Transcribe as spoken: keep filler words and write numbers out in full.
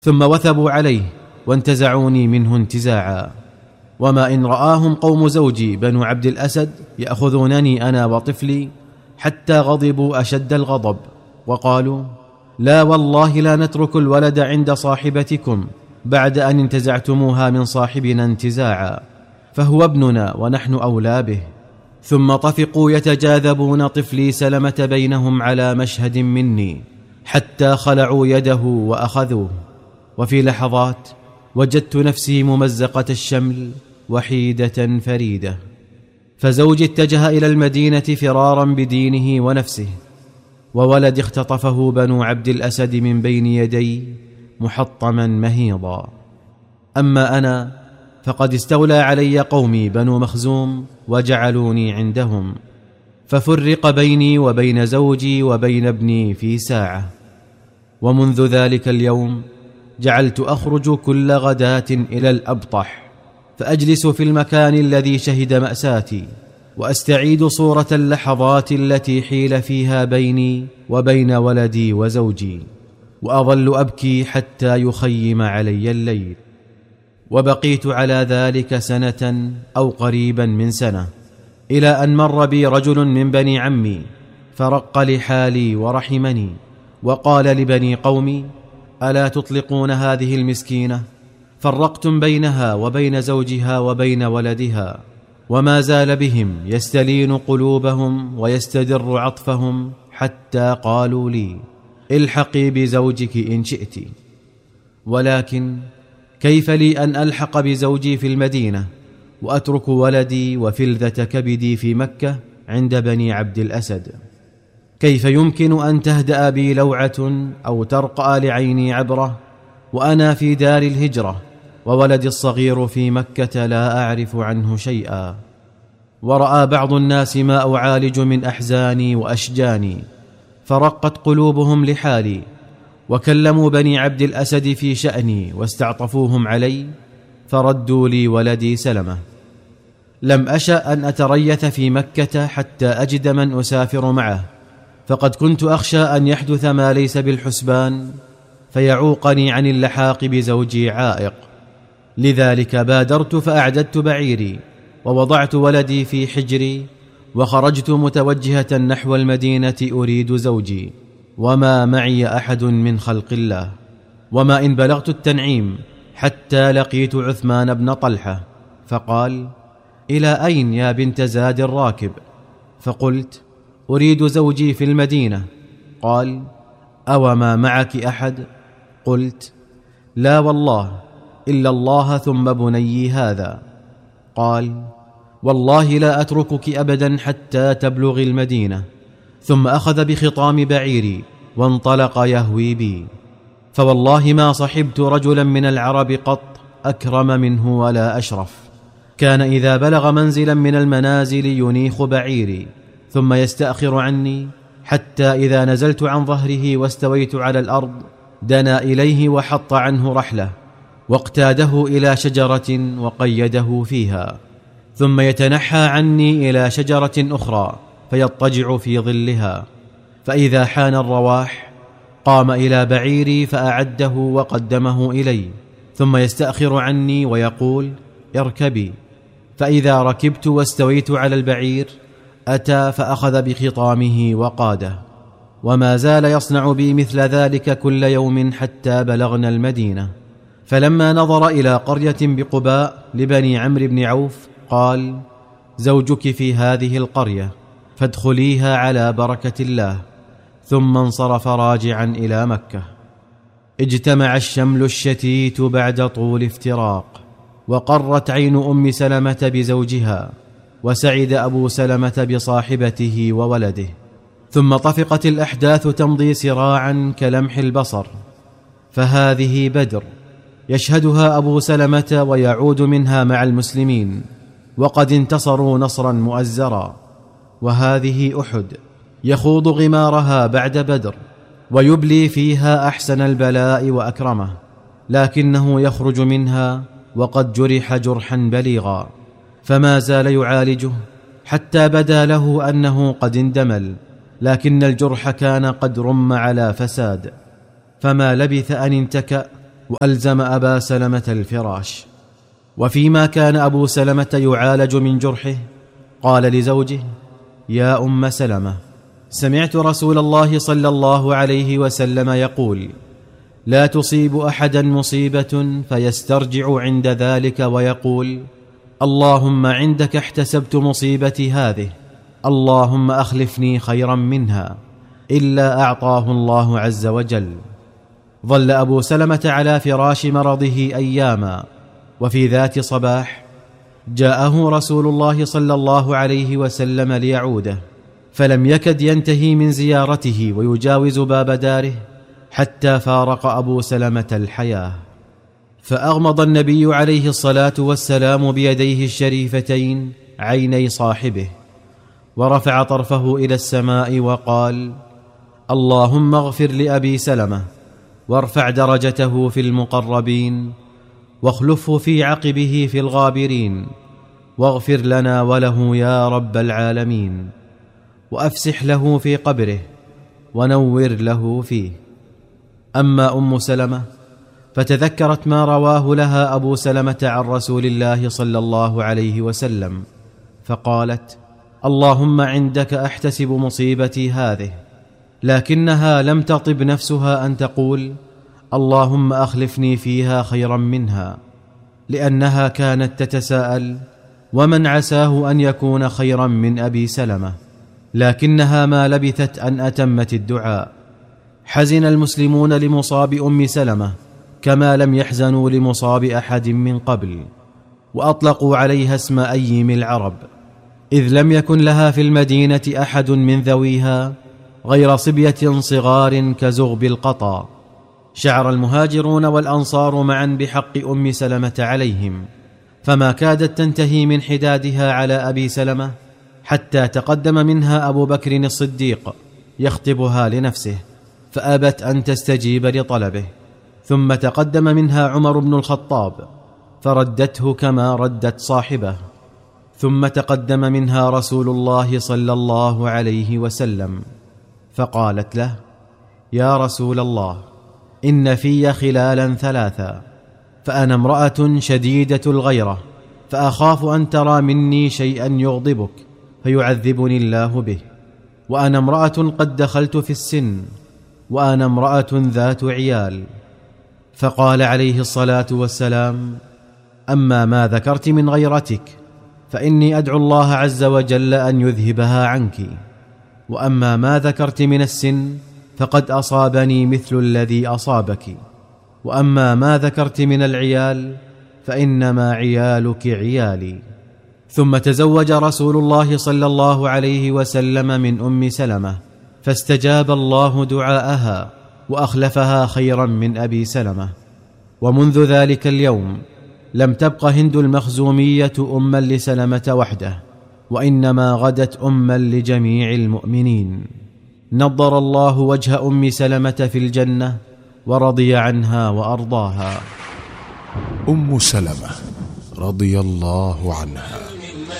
ثم وثبوا عليه وانتزعوني منه انتزاعا. وما إن رآهم قوم زوجي بنو عبد الأسد يأخذونني أنا وطفلي حتى غضبوا أشد الغضب، وقالوا: لا والله لا نترك الولد عند صاحبتكم بعد أن انتزعتموها من صاحبنا انتزاعا، فهو ابننا ونحن أولى به. ثم طفقوا يتجاذبون طفلي سلمة بينهم على مشهد مني حتى خلعوا يده وأخذوه. وفي لحظات وجدت نفسي ممزقة الشمل وحيدة فريدة. فزوجي اتجه إلى المدينة فرارا بدينه ونفسه، وولدي اختطفه بنو عبد الأسد من بين يدي محطما مهيضا. أما أنا فقد استولى علي قومي بنو مخزوم وجعلوني عندهم، ففرق بيني وبين زوجي وبين ابني في ساعة. ومنذ ذلك اليوم جعلت أخرج كل غداة إلى الأبطح، فأجلس في المكان الذي شهد مأساتي، وأستعيد صورة اللحظات التي حيل فيها بيني وبين ولدي وزوجي، وأظل أبكي حتى يخيم علي الليل. وبقيت على ذلك سنة أو قريبا من سنة، إلى أن مر بي رجل من بني عمي فرق لحالي ورحمني، وقال لبني قومي: ألا تطلقون هذه المسكينة؟ فرقتم بينها وبين زوجها وبين ولدها. وما زال بهم يستلين قلوبهم ويستدر عطفهم حتى قالوا لي: الحقي بزوجك إن شئت. ولكن كيف لي أن ألحق بزوجي في المدينة وأترك ولدي وفلذة كبدي في مكة عند بني عبد الأسد؟ كيف يمكن أن تهدأ بي لوعة أو ترقى لعيني عبرة وأنا في دار الهجرة وولدي الصغير في مكة لا أعرف عنه شيئا؟ ورأى بعض الناس ما أعالج من أحزاني وأشجاني، فرقت قلوبهم لحالي، وكلموا بني عبد الأسد في شأني واستعطفوهم علي، فردوا لي ولدي سلمة. لم أشأ أن أتريث في مكة حتى أجد من أسافر معه، فقد كنت أخشى أن يحدث ما ليس بالحسبان فيعوقني عن اللحاق بزوجي عائق. لذلك بادرت فأعددت بعيري ووضعت ولدي في حجري، وخرجت متوجهة نحو المدينة أريد زوجي، وما معي أحد من خلق الله. وما إن بلغت التنعيم حتى لقيت عثمان بن طلحة، فقال: إلى أين يا بنت زاد الراكب؟ فقلت: أريد زوجي في المدينة. قال: أو ما معك أحد؟ قلت: لا والله إلا الله ثم بني هذا. قال: والله لا أتركك أبدا حتى تبلغ المدينة. ثم أخذ بخطام بعيري وانطلق يهوي بي. فوالله ما صحبت رجلا من العرب قط أكرم منه ولا أشرف. كان إذا بلغ منزلا من المنازل ينيخ بعيري ثم يستأخر عني، حتى إذا نزلت عن ظهره واستويت على الأرض دنا إليه وحط عنه رحله واقتاده إلى شجرة وقيده فيها، ثم يتنحى عني إلى شجرة أخرى فيضطجع في ظلها. فإذا حان الرواح قام إلى بعيري فأعده وقدمه إلي، ثم يستأخر عني ويقول: اركبي. فإذا ركبت واستويت على البعير أتى فأخذ بخطامه وقاده، وما زال يصنع بي مثل ذلك كل يوم حتى بلغنا المدينة. فلما نظر إلى قرية بقباء لبني عمرو بن عوف قال: زوجك في هذه القرية فادخليها على بركة الله. ثم انصرف راجعا إلى مكة. اجتمع الشمل الشتيت بعد طول افتراق، وقرت عين أم سلمة بزوجها، وسعد أبو سلمة بصاحبته وولده. ثم طفقت الأحداث تمضي سراعا كلمح البصر. فهذه بدر يشهدها أبو سلمة ويعود منها مع المسلمين وقد انتصروا نصرا مؤزرا. وهذه أحد يخوض غمارها بعد بدر ويبلي فيها أحسن البلاء وأكرمه، لكنه يخرج منها وقد جرح جرحا بليغا، فما زال يعالجه حتى بدا له أنه قد اندمل، لكن الجرح كان قد رم على فساد، فما لبث أن انتكأ وألزم أبا سلمة الفراش. وفيما كان أبو سلمة يعالج من جرحه قال لزوجه: يا أم سلمة، سمعت رسول الله صلى الله عليه وسلم يقول: لا تصيب أحدا مصيبة فيسترجع عند ذلك ويقول: اللهم عندك احتسبت مصيبتي هذه، اللهم أخلفني خيرا منها، إلا أعطاه الله عز وجل. ظل أبو سلمة على فراش مرضه أياما، وفي ذات صباح جاءه رسول الله صلى الله عليه وسلم ليعوده، فلم يكد ينتهي من زيارته ويجاوز باب داره حتى فارق أبو سلمة الحياة. فأغمض النبي عليه الصلاة والسلام بيديه الشريفتين عيني صاحبه، ورفع طرفه إلى السماء وقال: اللهم اغفر لأبي سلمة، وارفع درجته في المقربين، واخلفه في عقبه في الغابرين، واغفر لنا وله يا رب العالمين، وأفسح له في قبره، ونور له فيه. أما أم سلمة فتذكرت ما رواه لها أبو سلمة عن رسول الله صلى الله عليه وسلم، فقالت: اللهم عندك أحتسب مصيبتي هذه، لكنها لم تطب نفسها أن تقول: اللهم أخلفني فيها خيرا منها، لأنها كانت تتساءل: ومن عساه أن يكون خيرا من أبي سلمة؟ لكنها ما لبثت أن أتمت الدعاء. حزن المسلمون لمصاب أم سلمة كما لم يحزنوا لمصاب أحد من قبل، وأطلقوا عليها اسم أيم العرب، إذ لم يكن لها في المدينة أحد من ذويها غير صبية صغار كزغب القطا. شعر المهاجرون والأنصار معا بحق أم سلمة عليهم، فما كادت تنتهي من حدادها على أبي سلمة حتى تقدم منها أبو بكر الصديق يخطبها لنفسه، فأبت أن تستجيب لطلبه، ثم تقدم منها عمر بن الخطاب فردته كما ردت صاحبه، ثم تقدم منها رسول الله صلى الله عليه وسلم فقالت له: يا رسول الله، إن في خلالا ثلاثا، فأنا امرأة شديدة الغيرة، فأخاف أن ترى مني شيئا يغضبك فيعذبني الله به، وأنا امرأة قد دخلت في السن، وأنا امرأة ذات عيال. فقال عليه الصلاة والسلام: أما ما ذكرت من غيرتك فإني أدعو الله عز وجل أن يذهبها عنك، وأما ما ذكرت من السن فقد أصابني مثل الذي أصابك، وأما ما ذكرت من العيال فإنما عيالك عيالي. ثم تزوج رسول الله صلى الله عليه وسلم من أم سلمة، فاستجاب الله دعاءها وأخلفها خيرا من أبي سلمة. ومنذ ذلك اليوم لم تبق هند المخزومية أما لسلمة وحده، وإنما غدت أما لجميع المؤمنين. نضر الله وجه أم سلمة في الجنة ورضي عنها وأرضاها. أم سلمة رضي الله عنها